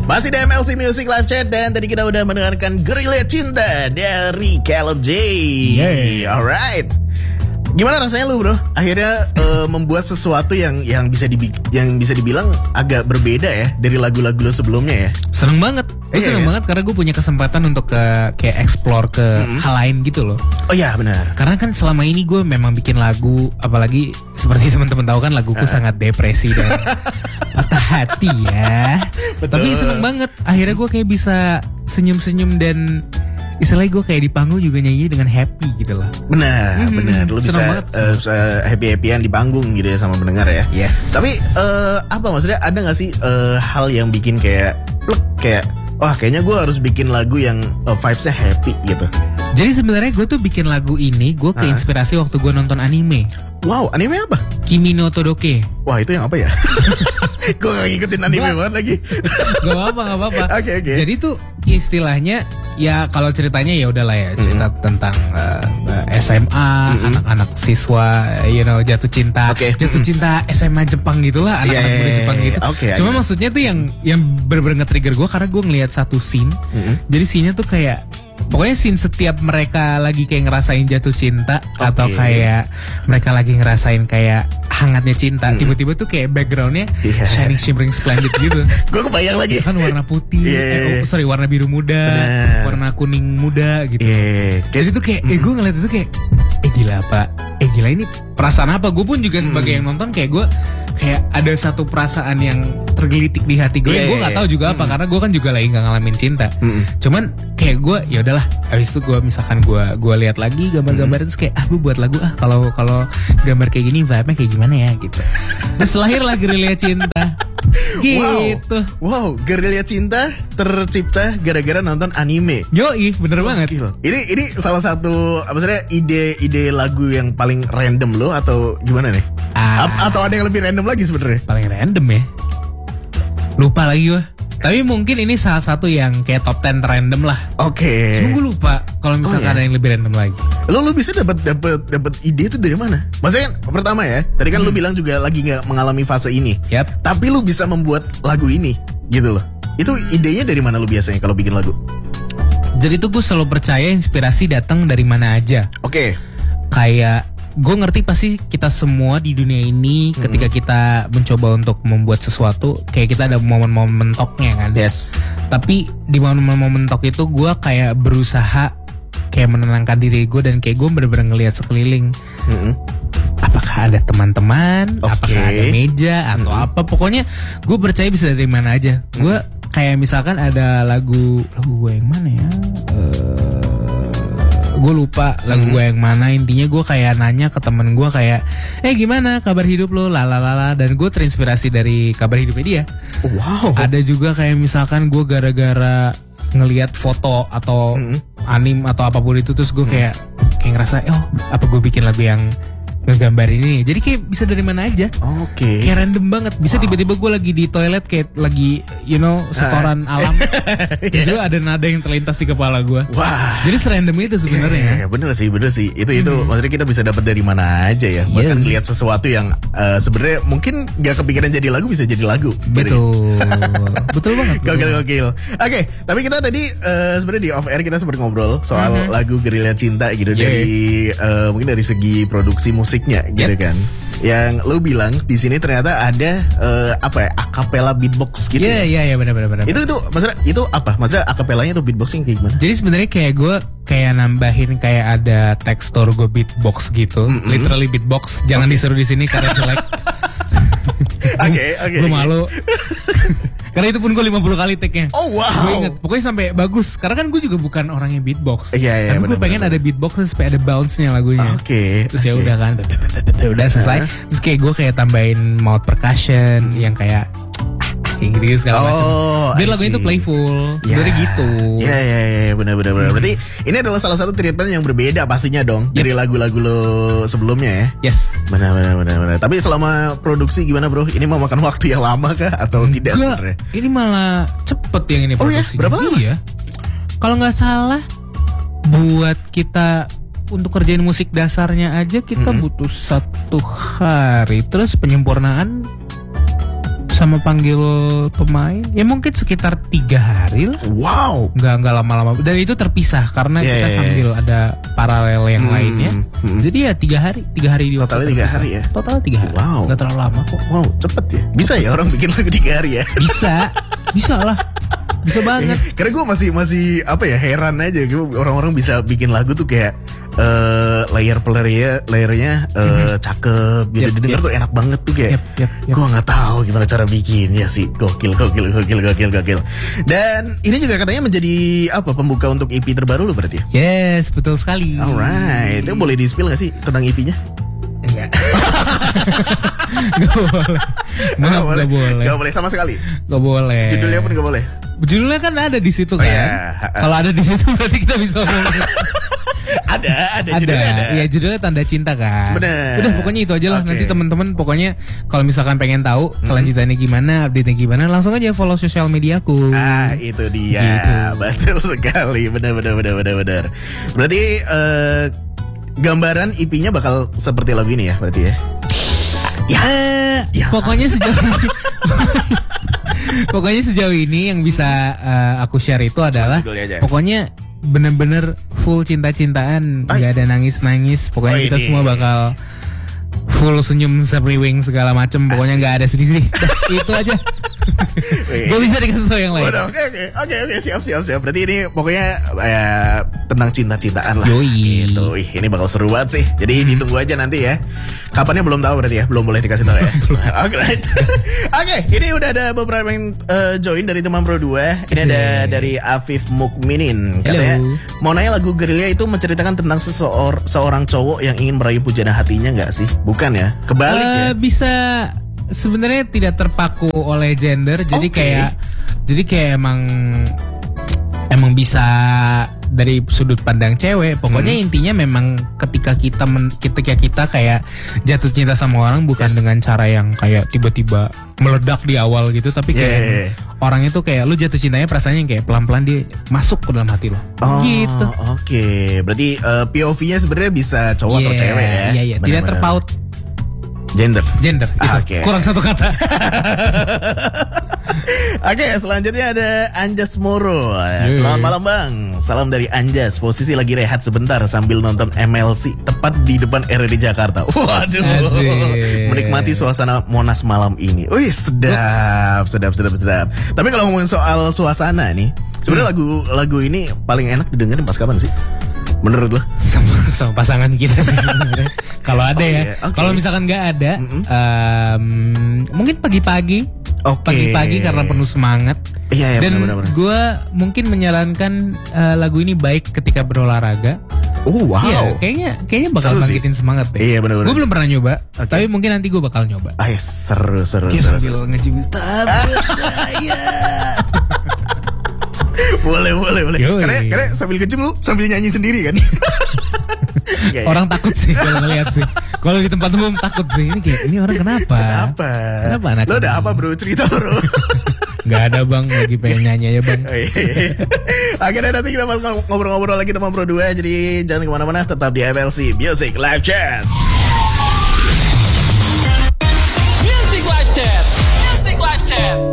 Masih di MLC Music Live Chat dan tadi kita udah mendengarkan Gerilya Cinta dari Caleb J. Alright. Gimana rasanya lu, bro? Akhirnya membuat sesuatu yang bisa dibilang agak berbeda ya dari lagu-lagu lu sebelumnya ya. Seneng banget. Gue seneng banget karena gue punya kesempatan untuk kayak explore ke hal lain gitu loh. Oh iya, benar. Karena kan selama ini gue memang bikin lagu, apalagi seperti teman-teman tahu kan laguku sangat depresi dan patah hati ya. Betul. Tapi seneng banget. Akhirnya gue kayak bisa senyum-senyum dan istilahnya gue kayak di panggung juga nyanyi dengan happy gitu loh. Benar. Lu bisa happy-happyan di panggung gitu ya sama pendengar ya. Yes. Tapi apa maksudnya, ada gak sih hal yang bikin kayak wah kayaknya gue harus bikin lagu yang vibes-nya happy gitu? Jadi sebenarnya gue tuh bikin lagu ini gue keinspirasi waktu gue nonton anime. Wow, anime apa? Kimi no Todoke. Wah, itu yang apa ya? Gue gak ngikutin anime banget lagi. Gak apa-apa. Oke. Jadi tuh istilahnya ya kalau ceritanya ya udahlah ya, cerita tentang SMA, anak-anak siswa, jatuh cinta. Jatuh cinta SMA Jepang gitulah, anak-anak muda Jepang gitu. Cuma maksudnya tuh yang bener-bener nge-trigger gue karena gue ngelihat satu scene. Jadi scene-nya tuh kayak pokoknya scene setiap mereka lagi kayak ngerasain jatuh cinta atau kayak mereka lagi ngerasain kayak hangatnya cinta, tiba-tiba tuh kayak backgroundnya shining shimmering splendid gitu. Gue kebayang lagi kan warna putih, warna biru muda, warna kuning muda gitu. Jadi tuh kayak gue ngeliat itu kayak gila pak, gila ini perasaan apa? Gue pun juga sebagai yang nonton kayak gue kayak ada satu perasaan yang tergelitik di hati gue. Gue nggak tahu juga apa karena gue kan juga lagi nggak ngalamin cinta. Cuman kayak gue ya udahlah. Abis itu gue misalkan gue lihat lagi gambar-gambar terus kayak gue buat lagu kalau gambar kayak gini vibe-nya kayak gimana ya gitu. Terus lahirlah Gerilya Cinta. Gitu. Wow, Gerilya Cinta tercipta gara-gara nonton anime. Yoi, bener banget. Gila. Ini salah satu maksudnya ide lagu yang paling random lo atau gimana nih? Atau ada yang lebih random lagi sebenarnya? Paling random ya. Lupa lagi gue. Tapi mungkin ini salah satu yang kayak top 10 random lah. Oke. Cuma gue lupa kalau misalkan ada yang lebih random lagi. Lo bisa dapat ide itu dari mana? Maksudnya pertama ya, tadi kan lo bilang juga lagi nggak mengalami fase ini. Yap. Tapi lo bisa membuat lagu ini, gitu loh. Itu idenya dari mana lo biasanya kalau bikin lagu? Jadi tuh gue selalu percaya inspirasi datang dari mana aja. Oke. Kayak gue ngerti pasti kita semua di dunia ini ketika kita mencoba untuk membuat sesuatu kayak kita ada momen-momen mentoknya kan. Yes. Tapi di momen-momen mentok itu gue kayak berusaha kayak menenangkan diri gue dan kayak gue bener-bener ngelihat sekeliling. Apakah ada teman-teman? Apakah ada meja atau apa? Pokoknya gue percaya bisa dari mana aja. Gue kayak misalkan ada lagu gue yang mana ya? Gue lupa lagu gue yang mana. Intinya gue kayak nanya ke temen gue kayak gimana kabar hidup lo lalalala, dan gue terinspirasi dari kabar hidupnya dia. Wow. Ada juga kayak misalkan gue gara-gara ngelihat foto atau anime atau apapun itu terus gue kayak ngerasa apa gue bikin lagu yang ngegambar ini. Jadi kayak bisa dari mana aja. Oke. Kayak random banget. Bisa tiba-tiba gue lagi di toilet kayak lagi setoran alam. Jadi ada nada yang terlintas di kepala gue. Wah. Jadi serandom itu sebenarnya. Bener sih. Itu maksudnya kita bisa dapat dari mana aja ya. Bahkan lihat sesuatu yang sebenarnya mungkin gak kepikiran jadi lagu bisa jadi lagu. Betul. Betul banget. Gokil. Oke, tapi kita tadi sebenarnya di off air kita sempat ngobrol soal lagu Gerilya Cinta gitu dari mungkin dari segi produksi musiknya gitu kan. Yang lo bilang di sini ternyata ada acapella beatbox gitu. Iya benar. Itu maksudnya itu apa? Maksudnya acapellanya tuh beatboxing kayak gimana? Jadi sebenarnya kayak gue kayak nambahin kayak ada tekstur gue beatbox gitu. Literally beatbox. Jangan disuruh di sini karena jelek. Oke. Gue malu. Karena itu pun gue 50 kali take-nya. Oh wow. Gue inget, pokoknya sampai bagus. Karena kan gue juga bukan orang yang beatbox. Iya. Tapi gue pengen ada beatbox supaya ada bounce-nya lagunya. Oke. Terus ya udah kan, udah selesai. Terus kayak gue kayak tambahin mouth percussion yang kayak gitu segala macam. Biar lagunya itu playful. Jadi gitu. Iya, benar. Berarti ini adalah salah satu treatment yang berbeda pastinya dong dari lagu-lagu lo sebelumnya ya. Yes. Benar. Tapi selama produksi gimana bro? Ini mau makan waktu yang lama kah atau tidak sebenarnya? Ini malah cepet yang ini produksinya. Berapa lama? Iya. Kalau nggak salah buat kita untuk kerjain musik dasarnya aja kita butuh 1 hari. Terus penyempurnaan sama panggil pemain ya mungkin sekitar 3 hari lah. Wow. Nggak lama-lama. Dan itu terpisah karena kita sambil ada paralel yang lainnya. Jadi ya 3 hari di waktu totalnya 3 hari ya. Total 3 hari. Wow. Nggak terlalu lama kok. Wow, cepet ya. Bisa ya orang bikin lagu 3 hari ya? Bisa lah. Bisa banget. Karena gue masih apa ya, heran aja orang-orang bisa bikin lagu tuh kayak layernya cakep gitu. Didengar tuh enak banget tuh kayak. Gue nggak tahu gimana cara bikinnya sih. Gokil. Dan ini juga katanya menjadi apa, pembuka untuk EP terbaru lo berarti ya? Yes, betul sekali. Alright, itu boleh di-spill gak sih tentang EP-nya? Enggak. Gak boleh sama sekali. Gak boleh. Judulnya pun gak boleh. Judulnya kan ada di situ kan. Kalau ada di situ berarti kita bisa ngomong. ada judulnya ada. Iya, judulnya Tanda Cinta kan. Bener. Udah pokoknya itu aja lah. Nanti teman-teman pokoknya kalau misalkan pengen tahu kelanjutannya gimana, update-nya gimana, langsung aja follow sosial mediaku. Itu dia. Gitu. Betul sekali. Benar. Berarti gambaran EP-nya bakal seperti lagu ini ya berarti ya? Pokoknya sejauh ini yang bisa aku share itu adalah pokoknya bener-bener full cinta-cintaan, nggak ada nangis-nangis. Pokoknya kita semua bakal full senyum semriwing segala macem. Pokoknya nggak ada sedih-sedih. Itu aja. Gak bisa dikasih tau yang lain. Oke, siap. Berarti ini pokoknya tentang cinta-cintaan lah. Gitu. Ini bakal seru banget sih. Jadi ditunggu aja nanti ya. Kapannya belum tahu berarti ya. Belum boleh dikasih tahu ya. Oke, ini udah ada beberapa yang join dari teman Pro 2. Ini ada dari Afif Mukminin. Katanya mau nanya, lagu Gerilya itu menceritakan tentang seorang cowok yang ingin meraih pujana hatinya nggak sih? Bukan ya? Kebalik ya? Bisa. Sebenarnya tidak terpaku oleh gender, jadi kayak emang bisa dari sudut pandang cewek. Pokoknya intinya memang ketika kita kayak jatuh cinta sama orang bukan dengan cara yang kayak tiba-tiba meledak di awal gitu, tapi kayak orang itu kayak lu jatuh cintanya perasaannya kayak pelan-pelan dia masuk ke dalam hati lo. Gitu. Oke. Berarti POV-nya sebenarnya bisa cowok atau cewek ya? Iya. Tidak terpaut gender. Itu kurang satu kata. Oke, selanjutnya ada Anjas Moro. Selamat malam Bang. Salam dari Anjas. Posisi lagi rehat sebentar sambil nonton MLC tepat di depan RRD Jakarta. Waduh. Menikmati suasana Monas malam ini. Wih, sedap. Tapi kalau ngomongin soal suasana nih, sebenarnya lagu ini paling enak didengerin pas kapan sih? Menurut lo? Sama pasangan kita sih sebenarnya. Kalau ada Kalau misalkan nggak ada, mungkin pagi-pagi. Pagi-pagi karena penuh semangat. Iya, dan benar. gue mungkin menyarankan lagu ini baik ketika berolahraga. Oh wow. Iya, kayaknya bakal bangkitin semangat deh. Iya, benar. Gue belum pernah nyoba, tapi mungkin nanti gue bakal nyoba. Seru. Sambil ngejibis Boleh. Karena sambil kecum lu sambil nyanyi sendiri kan. Orang takut sih kalau ngeliat sih. Kalau di tempat umum takut sih. Ini orang kenapa anak lo udah apa bro, cerita bro? Gak ada bang, lagi pengen nyanyi aja bang. Akhirnya nanti kita bakal ngobrol-ngobrol lagi teman Pro 2. Jadi jangan kemana-mana, tetap di MLC Music Live Chat. Music Live Chat.